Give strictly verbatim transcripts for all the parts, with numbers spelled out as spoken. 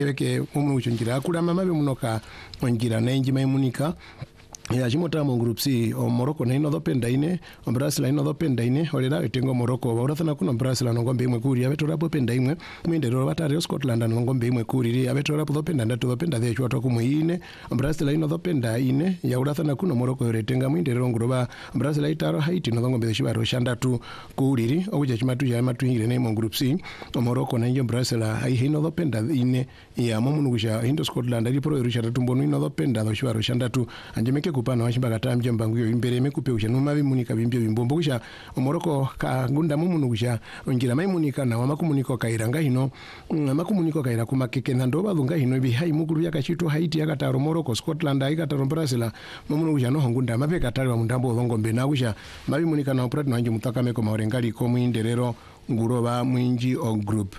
Eke umu uchungira akula mama be munoka ongira na enji maimunika ya chimota mu group C o Morocco na ino penda ine o Brazil ino penda ine olera etengo Morocco ba urathana kuno Brazil no ngombe imwe kuri abetora po penda imwe mwindero batari Scotland no ngombe imwe kuri abetora po penda ndatu penda the chwa to kumuine o Brazil ino penda ine ya urathana kuno Morocco yoretenga mwindero nguroba Brazil itaro Haiti no ngombe shibaro shandatu kuriri obuje chimatu ya matu ingire ne mu group C o Morocco na nje Brazil ai hino penda ine ya momunugusha indo Scotland ali pro irusha tumbonu ino penda no shibaro shandatu anjemeke kupana wachimbaga tamje mbangu yo imbere mekupe usha numa bimunika bimbye bimbombo kusha Morocco ka ngunda mumunu kusha ongira maimunika na wamakumuniko kairanga hino makumuniko kaira kumakeke nando balunga hino bi hai mukuru yakachito Haiti yakataro Morocco Scotland aikataro Brazil mumunu kusha no ngunda mapeka tali wa mundambo longombe na kusha mabimunika na operator wanje mutakame ko maorengali ko muinderero nguroba mwinji o group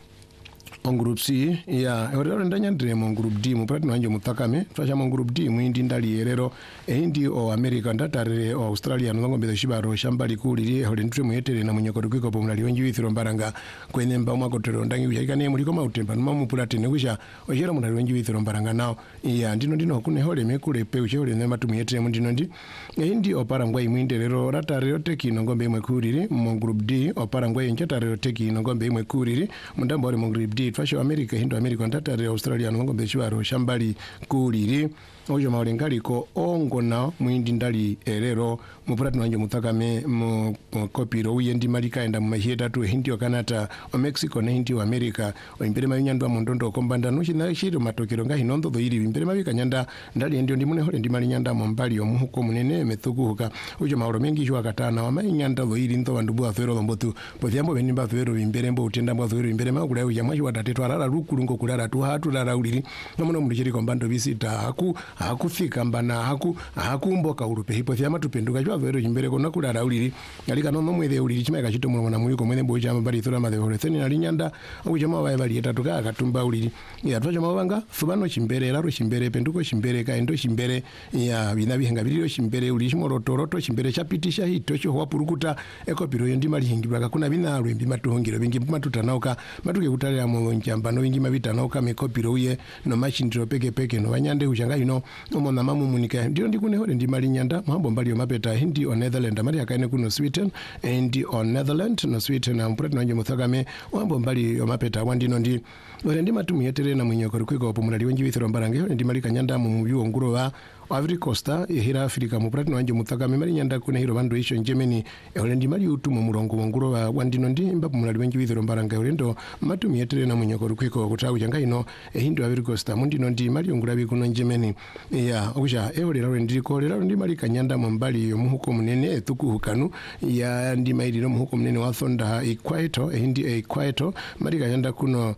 on group C ya orero ndanya ndire mu group D mu partner wanje mutakame twasha mu group D mwindi ndali yerero eindi o America ndatare o Australia no ngombe shibaro shambali kuliri hole ntwe muyetere na munyoko rwiko po mulali wenji withiro mbaranga kwene mba mwakotero ndangi ushika ne muri koma utemba no mupulate ne kusha ojera mulali wenji withiro mbaranga nawo ya ndino ndino kune hole mekule pe ushole ne matu muyetere mu ndino ndi eindi o parangwa imwinderero ratare oteki no ngombe imwe kuliri mu group D o parangwa yenjatare oteki no ngombe imwe kuliri mundambo oli mu group D twasha America hindo America ndatare Australia no ngombe shibaro shambali kuliri ojo maulengali ko ongo na mwindi ndali erero mupurati wanje mutakame mu kopiro uye ndi malika enda mu maheta tu hindi Canada o Mexico na hindi wa America o imbere mayinyandwa mu ndondo kombanda no china chiro matokero nga hinondo do iri imbere mabika nyanda ndali ndio ndi mune hole ndi malinyanda mu mbali omuhuko munene methukuka ojo mauro mengi jwa katana wa mayinyanda do iri ndo bandu bwa fero lombotu povyambo benimba fero imbere mbo utenda mbo fero imbere makula uja mwaji watatetwa rara rukulungo kulala tu hatu rara uliri nomuno mulishiri kombando visita haku hakufika mbana haku hakumboka urupe hipo vyama tupenduka jwa vero jimbere kona kulala uliri alika no mwede uliri chima yakachito muno na muyiko mwene boja mabali thura madhe hore theni alinyanda ujama wa bali etatuka akatumba uliri ya twaje mabanga fubano chimbere laro chimbere penduko chimbere kaendo chimbere ya binabihenga biliro chimbere uliri chimorotoroto chimbere chapitisha hito cyo hwapurukuta ekopiro yendi mali hingibwa kuna bina lwembi matuhongiro bingi matutanauka matuke kutalira mu njambano bingi mabitanauka mekopiro uye no machindiro peke peke no banyande ujanga ino omona mamu munika ndio ndikune hole ndi mali nyanda mambo mbali mapeta hindi on Netherlands mali akaine kuno Sweden and on Netherlands no Sweden na mpurati nanje muthagame mambo mbali mapeta wandino ndi ole ndi matumi yetere na munyoko rkwiko po mulali wenji withiro mbarange hole ndi mali kanyanda mu mubiwo ngurowa Ivory Coast ehira Africa mu purati nanje muthagame mali nyanda kuna hiro bando isho Germany ole ndi mali utumu murongo ngurowa wandino ndi mba mulali wenji withiro mbarange ole ndo matumi yetere na munyoko rkwiko kutawu janga ino hindi Ivory Coast mundino ndi mali ngulabi kuno Germany ya okusha eole laro ndiko lero ndi mali kanyanda mu mbali omuhuko munene etukuhukanu ya ndi mailiro muhuko munene wa Thonda Equator hindi Equator mali kanyanda kuno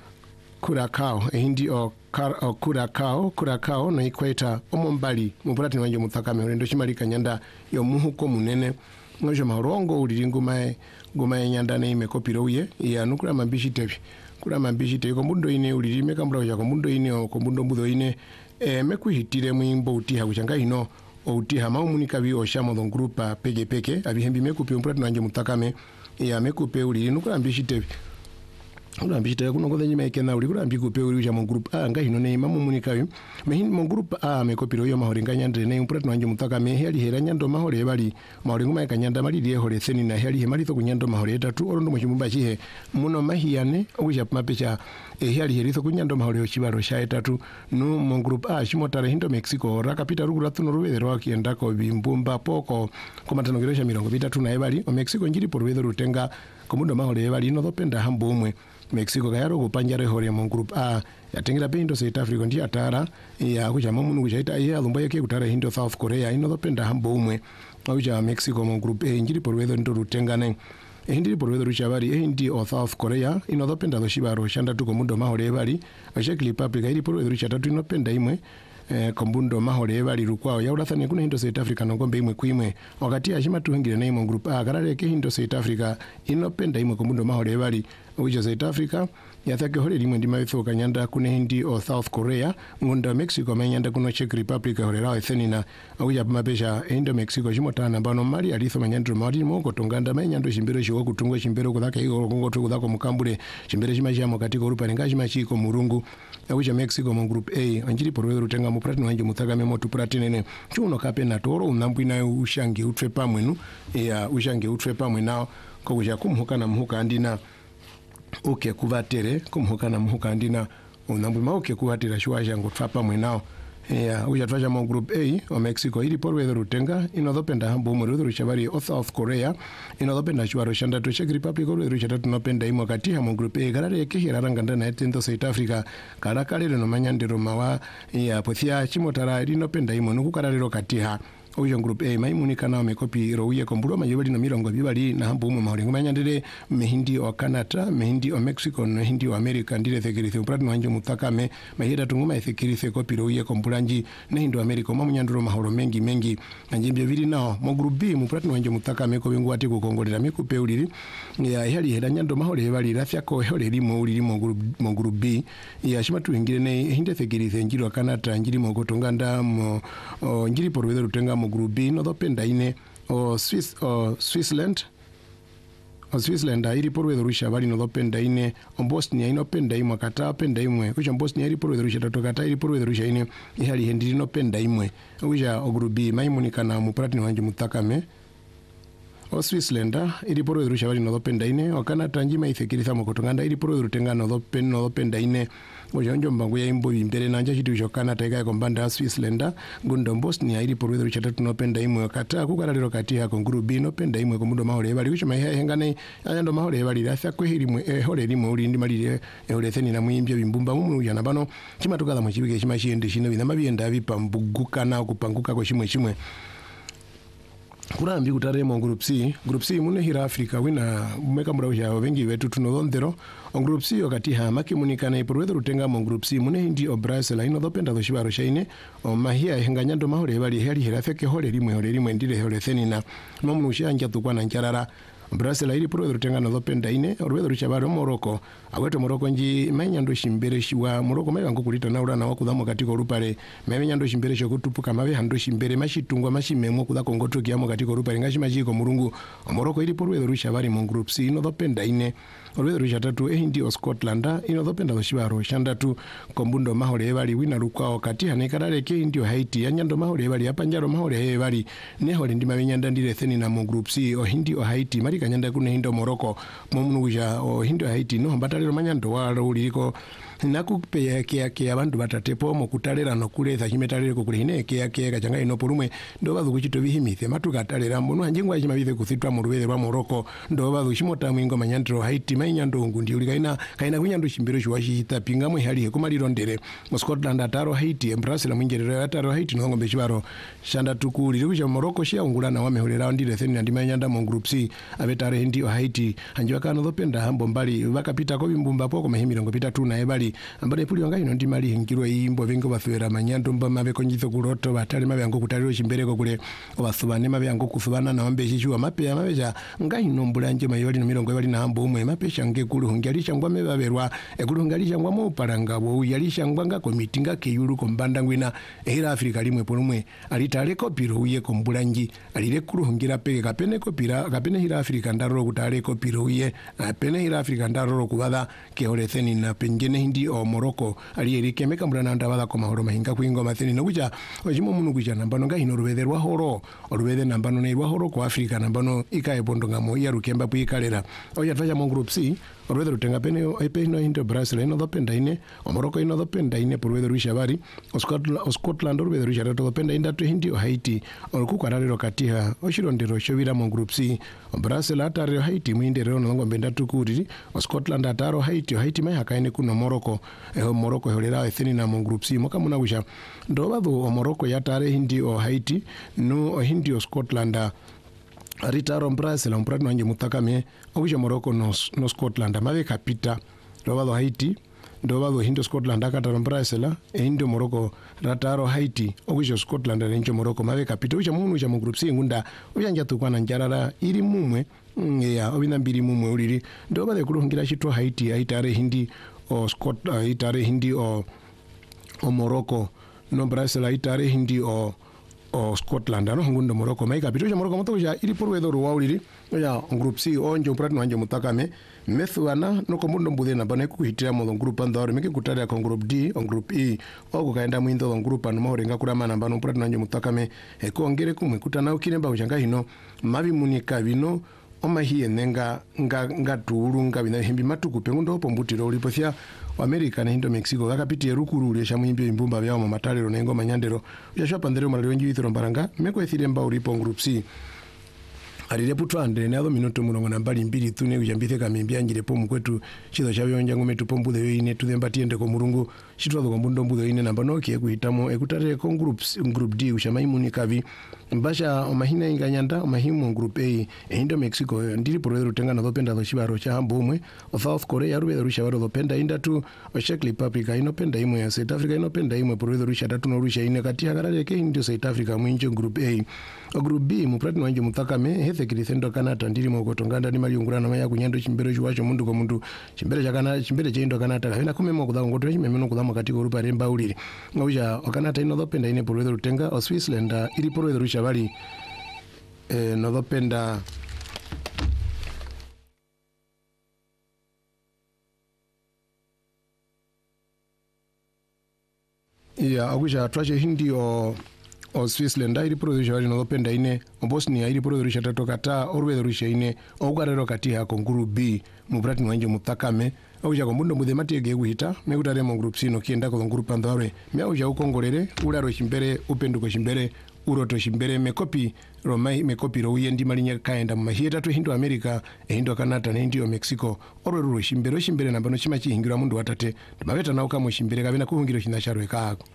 Curacao hindi o Kar, Curacao Curacao na Equator omombali mupurati wanje muthakame olendo chimali kanyanda yo muhuko munene ngojo marongo uliri ngumae ngumae nyanda ne imekopiro uye ya nukula mambishi tebi kula mambishi tebi kombundo ine uliri mekambula ya kombundo ine kombundo mbudo ine e mekuhitire mwimbo utiha kuchanga ino utiha maumunika bi oshamo don grupa pege peke abihembi mekupe mupurati wanje muthakame ya mekupe uliri nukula mambishi tebi Ula mbishita kuno ngoza nyima ikena uli kula mbiku pe uli uja mu group A nga hino ne mamu munika yu mehin mu group A mekopiro yo mahore nganyandre ne mpurati wanje mutaka me hali hera nyando mahore bali mahore nguma ikanyanda mali die hore seni na hali he mali to kunyando mahore etatu orondo mu chimumba chihe muno mahiyane uja mapecha e hali heri to kunyando mahore yo chibaro sha etatu no mu group A shimotare hindo Mexico rakapita rugura tuno ruwedero akienda ko bimbumba poko komatano giresha mirongo bitatu na ebali o Mexico njiri por wedo rutenga komundo mahore ebali no dopenda hambo umwe Mexico kayaro kupanjare hore mu group A yatengera pendo South Africa ndi atara ya kuja mamu nukujaita iya lumba yake kutara hindo South Korea ino dopenda hambo umwe kuja Mexico mu group A njiri por wedo ndo rutengane hindi por wedo ruchabari hindi o South Korea ino dopenda do shibaro shanda tuko mundo mahore ebali Czech Republic iri por wedo ruchatatu ino penda imwe eh, kombundo mahore bali rukwao ya ulathani kuna hindo South Africa ngombe imwe kuimwe wakati ashima tuhengire na imo group A karare ke hindo South Africa inopenda imwe kombundo mahore bali uja South Africa yathake hole limwe ndi mawithuka nyanda kune hindi o South Korea ngunda Mexico manyanda kuno Czech Republic holera ethenina akuja pamapesha endo Mexico chimotana bano mali alitho manyandro mali moko tonganda manyando chimbero chiwo kutungwa chimbero kuthaka iko kongoto kuthako mukambule chimbero chimachamo katika urupa nenga chimachiko murungu akuja Mexico mu group A anjiri porwe rutenga mu platinum wanje muthaka memo tu platinum chuno kapena toro unambwina ushange utwe pamwenu ya ushange utwe pamwe nao kokuja kumhuka na mhuka andina uke kuvatere kumhuka na mhuka andina unambwima uke kuvatira shwaja ngotwa pamwe nao ya uja twaja mu group A o Mexico ili porwe rutenga inodopenda hambo mu rudru chabari o South Korea inodopenda shwaro shanda to Czech Republic ro rudru chatatu nopenda imo kati ha mu group A garare ke hiraranga ndana etendo South Africa kala kalero no manyandiro mawa ya pothia chimotara rinopenda imo nukukarariro kati ha uyo group A maimunika na mekopi roye kombulo mayebali na mirongo bibali na hambo mu mahoringo manyandire mehindi o Canada mehindi o Mexico no hindi o America ndire thekirithi upratno wanje mutakame mahira tunguma ethekirithi kopi roye kombulanji na hindi o America mu munyandiro mahoro mengi mengi anjimbe biri nao mu group B mu pratno wanje mutakame ko bingu ati kukongolera mikupe uliri ya hali heda nyando mahore bali rafya ko hole limo uliri mu group mu group B ya shimatu ingire ne hindi thekirithi njiro Canada njiri mo gotonganda mo njiri porwe rutenga mu group B no dopenda ine o Swiss o Switzerland o Switzerland iri porwe rusha bali no dopenda ine o Bosnia ino penda imwe kata penda imwe kuja Bosnia iri porwe rusha tatokata iri porwe rusha ine ihali hendiri no penda imwe kuja o group B maimunikana mu platinum wanje mutakame o Switzerland iri porwe rusha bali no dopenda ine o Canada njima ithekiriza mu kotonganda iri porwe rutenga no dopenda no dopenda ine ojo njombangu ya imbo imbere nanja chitu cho Canada ika kombanda Switzerland gundo Bosnia iri porwe rusha tatu no penda imwe kata kukaraliro kati ha group B no penda imwe komundo mahole bali kucho mahe hengane ayando mahole bali afya kwehirimwe eh hole limwe uli ndi malire ehole theni na muimbye bimbumba mumu yana bano chimatukaza mu chibike chimashinde shino bina mabienda bipambuguka na kupanguka ko chimwe chimwe kurambi kutare mu group C group C mune hira Africa wina meka murausha wengi wetu tunodondero o group C wakati ha makimunikana iporwe rutenga mu group C mune hindi o Brazil ino dopenda do shibaro shaine o mahia henganyando mahore bali heri hira feke hole limwe hole limwe ndire hole thenina mamu ushanja tukwana nkyarara Brazil iri porwe rutenga no dopenda ine orwe rushabaro Morocco aweto Morocco nji manyando shimbere shiwa Morocco mayango kulita na urana wakudhamo katiko rupare manyando shimbere sho kutupuka mabe hando shimbere mashitungwa mashimemo kuda kongoto kiamo katiko rupare ngashi majiko murungu Morocco iri porwe rushabari mu group C no dopenda ine orwe rushatatu e hindi o Scotland ino dopenda shibaro shandatu kombundo mahore bali wina rukwa kati hanekarare ke hindi o Haiti yanyando mahore bali apanjaro mahore bali ne hore ndi manyanda ndire theni na mu group C o hindi o Haiti mari kanyanda kune hindo Morocco mumunuja o hindo Haiti no mbatalero manyando walo uliko nakupe yake yake abantu batatepo mu kutalera no kuletha chimetalere ko kuli ne yake kachanga ino polumwe ndo bazu kuchito bihimithe matuka talera munu anjingwa chimabithe kuthitwa mu rubere rwa Morocco ndo bazu chimota mwingo manyandro Haiti manyando ngundi uli kaina kaina kunyando chimbero chwashita pinga mwe hali kumaliro ndere mu Scotland ataro Haiti Brazil mwingerero ataro Haiti no ngombe chibaro shanda tukuli kuja Morocco shia ungulana wameholera ndire theni ndi manyanda mu group C abetare hindi o Haiti anjwa kana dopenda hambo mbali bakapita ko bimbumba poko mahimirongo pita tuna ebali ambale puli wanga ino ndi mali hingirwa imbo vengo bafera manyando mba mabe konjitho kuloto batali mabe yango kutaliro chimbereko kule obasubane mabe yango kusubana na wambe chichwa mape ya mabeja ngai no mbulanje mayoli no mirongo ebali na hambo umwe mape shange kulu hungialisha ngwa mebaberwa ekulu hungialisha ngwa mo paranga bo yalisha ngwa nga komiti nga keyulu kombanda ngwina era Afrika limwe polumwe alitale kopiro uye kombulanji alire kulu hungira peke kapene kopira kapene hira Afrika ndaro kutale kopiro uye apene hira Afrika ndaro kubada ke oletheni na pengene hindi o Morocco ali erike meka mbrana ndabala ko mahoro mahinga kuingo matheni no kuja ojimo munu kuja nambano nga hino rubethe rwa horo rubethe nambano ne rwa horo ko Afrika nambano ikae bondonga mo ya rukemba puikalera oya twaja mu group C orwethe rutenga pene epeno hindo Brazil ino dopenda ine o Morocco ino dopenda ine porwethe rushabari o Scotland o Scotland orwethe rushabari dopenda inda to hindi o Haiti orukukwarariro katiha oshirondero shobira mu group C o Brazil ataro Haiti mwindero no ngombe ndatu kuri o Scotland ataro Haiti o Haiti mai hakaine kuno Morocco eho Morocco holera etheni na mu group C moka muna kusha ndobado o Morocco yatare hindi o Haiti no o hindi o Scotland aritaro Brazil ompratno anje mutakame okusha Morocco no, no Scotland mabe kapita ndobado Haiti ndobado hindo Scotland akataro Brazil hindo Morocco rataro Haiti okusha Scotland renjo Morocco mabe kapita ucha munu cha mu group C ngunda uyanja tukwana njarara iri mumwe ya obina mbiri mumwe uliri ndobade kulungira chitwa Haiti aitare hindi o Scott uh, itare hindi o o Morocco no Brazil itare hindi o o Scotland ano ngundo Morocco mai kapito ja Morocco moto ja ili porwe do ruwauliri ya group C o nje uprat wanje mutakame methuana no komundo mbudhe na bane kuhitira mo group andore meke kutaria ko group D on group E o kukaenda mwindo on group anu mahorenga kurama namba no uprat wanje mutakame e kongere kumwe kutana ukiremba ujanga hino mavi munika bino omahiye nenga nga nga tuulu nga bina himbi matuku pengundo pombutiro ulipothia America na hindo Mexico gakapiti rukuru lesha muimbi imbumba byao mu matalero nengo manyandero yashwa pandero malero nji withiro mbaranga meko ethire mba ulipo group C alire putwande nazo minuto murongo na mbali mbili tune kujambithe kamembya njire po mukwetu chizo chabyo njangu metu pombude yo ine tuthemba tiende ko murungu chitwazo ko mbundo mbudo ine namba noki ekuhitamo ekutare ko groups group D ushamaimuni kavi mbasha omahina inganyanda omahimu group A indo Mexico ndiri porero tenga na dopenda do chibaro cha hambomwe South Korea rube rusha baro dopenda indatu Czech Republic inopenda imwe ya South Africa inopenda imwe porero rusha tatu no rusha ine kati hagarare ke ndio South Africa mwinje group A o group B mupratni wanje mutakame hethe kilisendo kanata ndiri mo tonganda ni mali ungurana maya kunyando chimbere chwacho mundu ko mundu chimbere chakana chimbere cheindo kanata kana kumemo kudha ngoto chimemeno kudha makati ko rupa remba uliri ngauja okanata ino dopenda ine porero rutenga o Switzerland ili porero rusha bali eh no dopenda ya agusha twache hindi o o Switzerland ili produce wali no dopenda ine o Bosnia ili produce tatu kata orwe rusha ine o garero kati ha ko group B mu bratni wanje mutakame auja ko mundo mudhe matege guhita mekutare mo group C no kienda ko group andore me auja ukongolere ularo chimbere upenduko chimbere uroto chimbere mekopi romai mekopi ro yendi malinya kaenda mahieta to hindo America e hindo Canada ne hindo Mexico ororo chimbere chimbere nambano chima chihingira mundu watate babeta nauka mo chimbere kabina kuhungiro chinasharwe kako